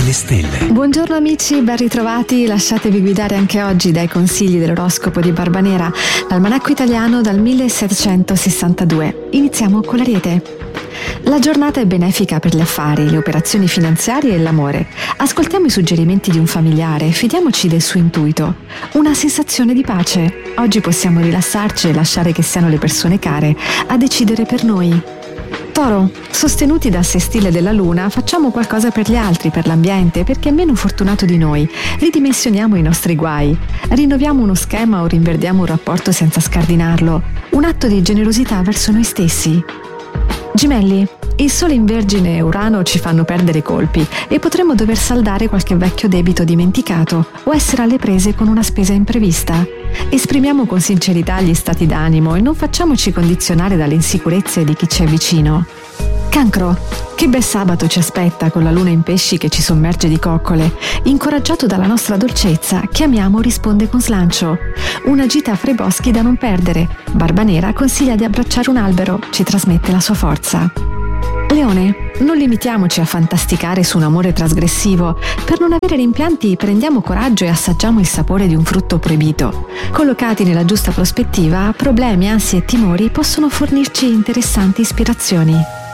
dalle stelle. Buongiorno amici, ben ritrovati. Lasciatevi guidare anche oggi dai consigli dell'oroscopo di Barbanera, l'almanacco italiano dal 1762. Iniziamo con l'Ariete. La giornata è benefica per gli affari, le operazioni finanziarie e l'amore. Ascoltiamo i suggerimenti di un familiare, fidiamoci del suo intuito. Una sensazione di pace. Oggi possiamo rilassarci e lasciare che siano le persone care a decidere per noi. Toro, sostenuti dal sestile della Luna, facciamo qualcosa per gli altri, per l'ambiente, per chi è meno fortunato di noi. Ridimensioniamo i nostri guai. Rinnoviamo uno schema o rinverdiamo un rapporto senza scardinarlo. Un atto di generosità verso noi stessi. Gemelli, il Sole in Vergine e Urano ci fanno perdere colpi e potremmo dover saldare qualche vecchio debito dimenticato o essere alle prese con una spesa imprevista. Esprimiamo con sincerità gli stati d'animo e non facciamoci condizionare dalle insicurezze di chi ci è vicino. Cancro, che bel sabato ci aspetta con la luna in pesci che ci sommerge di coccole. Incoraggiato dalla nostra dolcezza, chi amiamo risponde con slancio. Una gita fra i boschi da non perdere. Barbanera consiglia di abbracciare un albero, ci trasmette la sua forza. Leone, non limitiamoci a fantasticare su un amore trasgressivo. Per non avere rimpianti prendiamo coraggio e assaggiamo il sapore di un frutto proibito. Collocati nella giusta prospettiva, problemi, ansie e timori possono fornirci interessanti ispirazioni.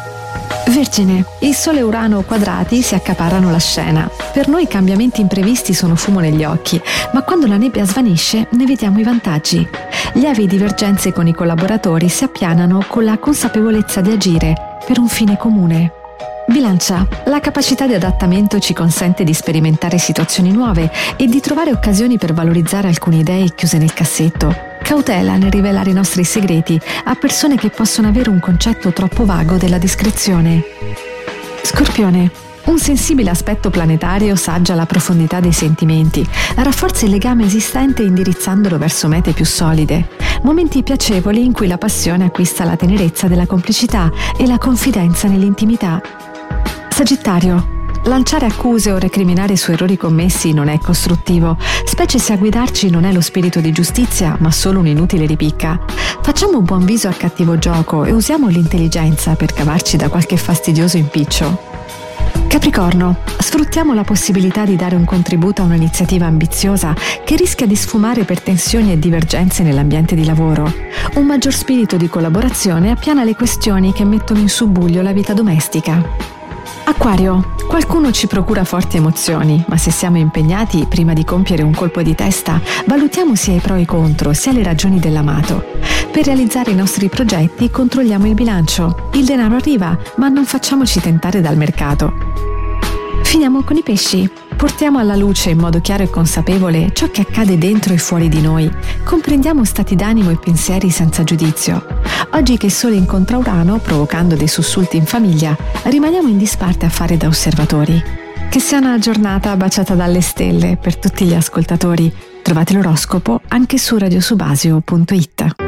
Vergine, il Sole e Urano quadrati si accaparrano la scena. Per noi i cambiamenti imprevisti sono fumo negli occhi, ma quando la nebbia svanisce ne vediamo i vantaggi. Lievi divergenze con i collaboratori si appianano con la consapevolezza di agire per un fine comune. Bilancia, la capacità di adattamento ci consente di sperimentare situazioni nuove e di trovare occasioni per valorizzare alcune idee chiuse nel cassetto. Cautela nel rivelare i nostri segreti a persone che possono avere un concetto troppo vago della discrezione. Scorpione, un sensibile aspetto planetario saggia la profondità dei sentimenti, rafforza il legame esistente indirizzandolo verso mete più solide. Momenti piacevoli in cui la passione acquista la tenerezza della complicità e la confidenza nell'intimità. Sagittario, lanciare accuse o recriminare su errori commessi non è costruttivo, specie se a guidarci non è lo spirito di giustizia, ma solo un'inutile ripicca. Facciamo un buon viso al cattivo gioco e usiamo l'intelligenza per cavarci da qualche fastidioso impiccio. Capricorno, sfruttiamo la possibilità di dare un contributo a un'iniziativa ambiziosa che rischia di sfumare per tensioni e divergenze nell'ambiente di lavoro. Un maggior spirito di collaborazione appiana le questioni che mettono in subbuglio la vita domestica. Acquario, qualcuno ci procura forti emozioni, ma se siamo impegnati, prima di compiere un colpo di testa, valutiamo sia i pro e i contro, sia le ragioni dell'amato. Per realizzare i nostri progetti controlliamo il bilancio. Il denaro arriva, ma non facciamoci tentare dal mercato. Finiamo con i pesci. Portiamo alla luce in modo chiaro e consapevole ciò che accade dentro e fuori di noi. Comprendiamo stati d'animo e pensieri senza giudizio. Oggi che il Sole incontra Urano, provocando dei sussulti in famiglia, rimaniamo in disparte a fare da osservatori. Che sia una giornata baciata dalle stelle per tutti gli ascoltatori. Trovate l'oroscopo anche su radiosubasio.it.